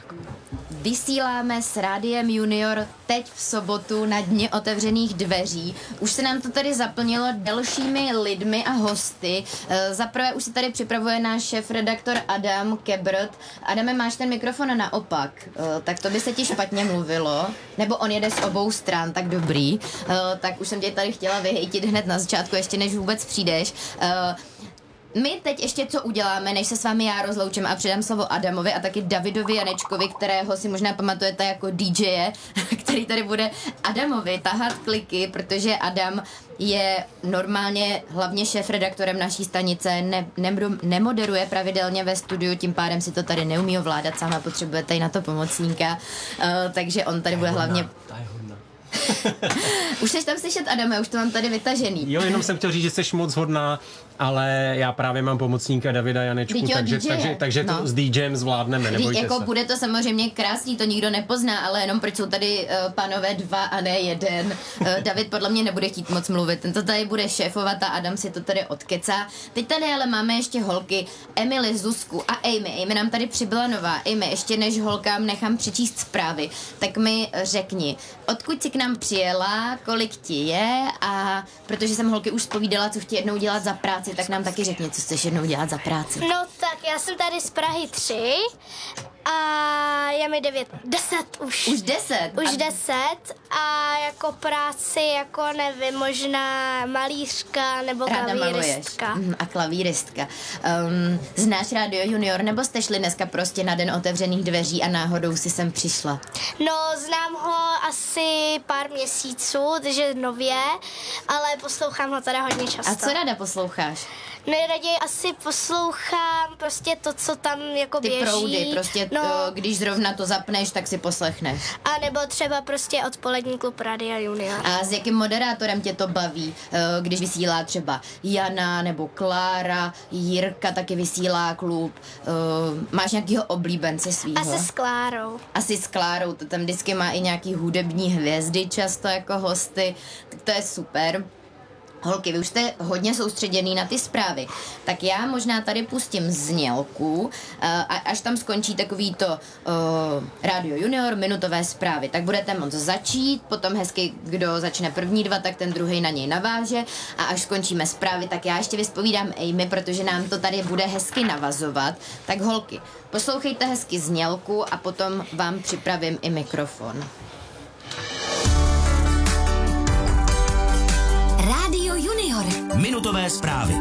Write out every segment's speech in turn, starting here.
Vysíláme s Rádiem Junior teď v sobotu na Dni otevřených dveří. Už se nám to tady zaplnilo dalšími lidmi a hosty. Zaprvé už se tady připravuje náš šéfredaktor Adam Kebrt. Adame, máš ten mikrofon naopak, tak to by se ti špatně mluvilo. Nebo on jede z obou stran, tak dobrý. Tak už jsem tě tady chtěla vyhejtit hned na začátku, ještě než vůbec přijdeš. My teď ještě co uděláme, než se s vámi já rozloučím a předám slovo Adamovi a taky Davidovi Janečkovi, kterého si možná pamatujete jako DJ, který tady bude Adamovi tahat kliky, protože Adam je normálně hlavně šéfredaktorem naší stanice, nemoderuje pravidelně ve studiu, tím pádem si to tady neumí ovládat, sama potřebuje tady na to pomocníka, takže on tady bude hlavně... Už jsi tam slyšet, Adame, už to mám tady vytažený. Jo, jenom jsem chtěl říct, že jsi moc hodná, ale já právě mám pomocníka Davida Janečku, takže no. To s DJem zvládneme, nebojte jako se. Bude to samozřejmě krásný, to nikdo nepozná, ale jenom proč jsou tady pánové dva a ne jeden. David podle mě nebude chtít moc mluvit, ten to tady bude šéfovat a Adam si to tady odkecá. Teď tady ale máme ještě holky Emily, Zuzku a Amy. Amy nám tady přibyla nová. Amy, ještě než holkám nechám přečíst zprávy, tak mi řekni, odkud jsi k nám přijela, kolik ti je a protože jsem holky už zpovídala, co chtějí jednou dělat za práci, tak nám taky řekni, co chceš jednou dělat za práci. No tak já jsem tady z Prahy 3 a je mi 10 už. Už 10? Už 10 a jako práci, jako nevím, možná malířka nebo klavíristka. A klavíristka. Znáš Rádio Junior nebo jste šli dneska prostě na Den otevřených dveří a náhodou si sem přišla? No, znám ho asi pár měsíců, takže nově, ale poslouchám ho teda hodně často. A co ráda posloucháš? Nejraději asi poslouchám prostě to, co tam jako ty běží. Ty proudy, prostě když zrovna to zapneš, tak si poslechneš. A nebo třeba prostě odpolední klub Rádia Junior. A s jakým moderátorem tě to baví? Když vysílá třeba Jana nebo Klára, Jirka taky vysílá klub. Máš nějakýho oblíbence svýho? Asi s Klárou. Asi s Klárou, to tam vždycky má i nějaký hudební hvězdy často jako hosty, tak to je super. Holky, vy už jste hodně soustředěný na ty zprávy, tak já možná tady pustím znělku a až tam skončí takovýto Rádio Junior, minutové zprávy, tak budete moct začít, potom hezky, kdo začne první dva, tak ten druhý na něj naváže a až skončíme zprávy, tak já ještě vyspovídám Amy, protože nám to tady bude hezky navazovat. Tak holky, poslouchejte hezky znělku a potom vám připravím i mikrofon. Rádio Junior. Minutové zprávy.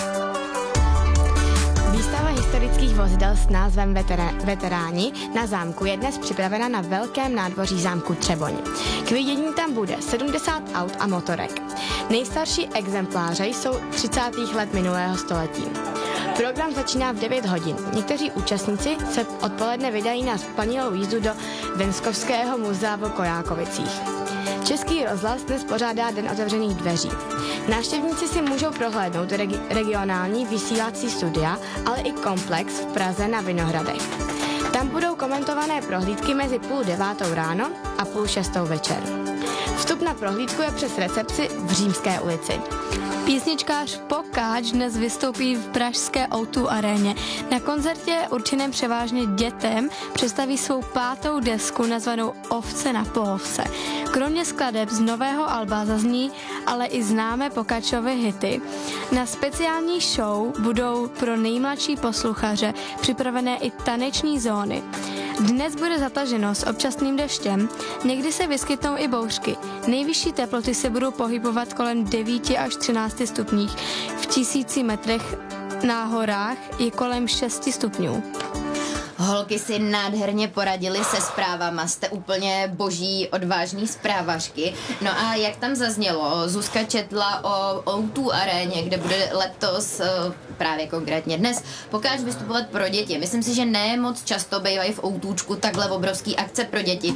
Výstava historických vozidel s názvem Veteráni na zámku je dnes připravena na velkém nádvoří zámku Třeboň. K vidění tam bude 70 aut a motorek. Nejstarší exempláře jsou 30. let minulého století. Program začíná v 9 hodin. Někteří účastníci se odpoledne vydají na spanilou jízdu do Venskovského muzea v Kojákovicích. Český rozhlas dnes pořádá Den otevřených dveří. Návštěvníci si můžou prohlédnout regionální vysílací studia, ale i komplex v Praze na Vinohradech. Tam budou komentované prohlídky mezi 8:30 ráno a 5:30 večer. Vstup na prohlídku je přes recepci v Římské ulici. Písničkář Pokáč dnes vystoupí v pražské O2 aréně. Na koncertě určeném převážně dětem představí svou 5. desku nazvanou Ovce na pohovce. Kromě skladeb z nového alba zazní ale i známé Pokáčovy hity. Na speciální show budou pro nejmladší posluchaře připravené i taneční zóny. Dnes bude zataženo s občasným deštěm, někdy se vyskytnou i bouřky. Nejvyšší teploty se budou pohybovat kolem 9 až 13 stupních. V 1000 metrech na horách je kolem 6 stupňů. Holky si nádherně poradili se zprávama, jste úplně boží, odvážný zprávařky. No a jak tam zaznělo, Zuzka četla o O2 aréně, kde bude letos, právě konkrétně dnes, Pokáč vystupovat pro děti. Myslím si, že ne moc často bývají v O2čku takhle obrovský akce pro děti.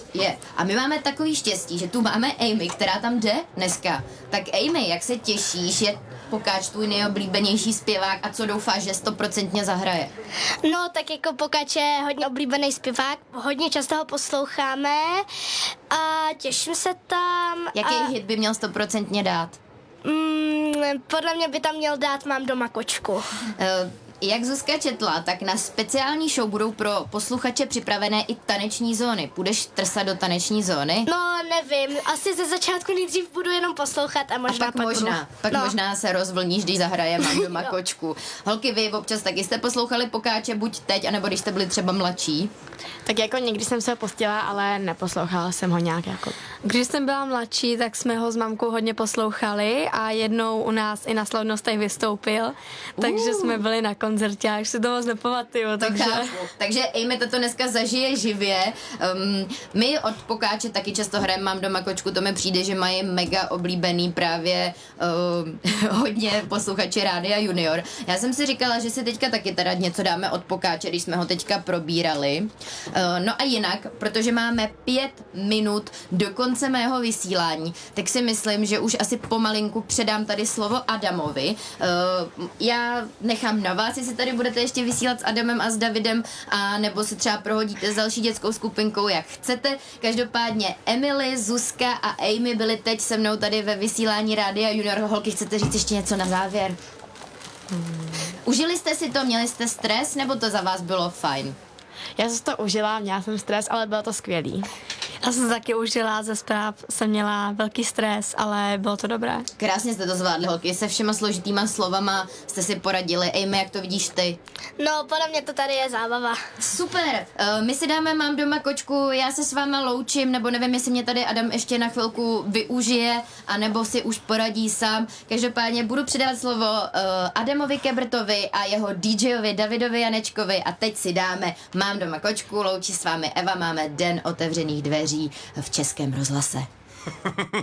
A my máme takový štěstí, že tu máme Amy, která tam jde dneska. Tak Amy, jak se těšíš, je Pokáč tvůj nejoblíbenější zpěvák a co doufáš, že 100% zahraje? No, tak jako Pokáč je hodně oblíbený zpěvák, hodně často ho posloucháme a těším se tam. Jaký hit by měl 100% dát? Podle mě by tam měl dát Mám doma kočku. jak Zuzka četla, tak na speciální show budou pro posluchače připravené i taneční zóny. Půjdeš trsat do taneční zóny? No, nevím. Asi ze začátku nejdřív budu jenom poslouchat a možná pak možná se rozvlníš, když zahraje Mám doma kočku. Holky, vy občas taky jste poslouchali Pokáče buď teď, anebo když jste byli třeba mladší? Tak jako někdy jsem se ho pustila, ale neposlouchala jsem ho nějak jako. Když jsem byla mladší, tak jsme ho s mamkou hodně poslouchali a jednou u nás i na slavnostech vystoupil, takže jsme byli na koncertě, až si to moc nepamatuju. Takže Amy to dneska zažije živě. My od Pokáče taky často hrajeme Mám doma kočku, to mi přijde, že mají mega oblíbený právě hodně posluchači Rádia Junior. Já jsem si říkala, že si teďka taky teda něco dáme od Pokáče, když jsme ho teďka probírali. No a jinak, protože máme 5 minut do konce mého vysílání, tak si myslím, že už asi pomalinku předám tady slovo Adamovi. Já nechám na vás, jestli tady budete ještě vysílat s Adamem a s Davidem, a nebo se třeba prohodíte s další dětskou skupinkou, jak chcete. Každopádně Emily, Zuzka a Amy byly teď se mnou tady ve vysílání Rádia Junior. Holky, chcete říct ještě něco na závěr? Užili jste si to, měli jste stres, nebo to za vás bylo fajn? Já jsem to užila, měla jsem stres, ale bylo to skvělý. Já jsem taky užila, ze zpráv jsem měla velký stres, ale bylo to dobré. Krásně jste to zvládli, holky, se všema složitýma slovama jste si poradili. Amy, jak to vidíš ty? No, podle mě to tady je zábava. Super, my si dáme Mám doma kočku, já se s váma loučím, nebo nevím, jestli mě tady Adam ještě na chvilku využije, anebo si už poradí sám. Každopádně budu předávat slovo Adamovi Kebrtovi a jeho DJovi Davidovi Janečkovi a teď si dáme Mám doma kočku, loučí s vámi Eva, máme Den otevřených dveří v Českém rozhlase.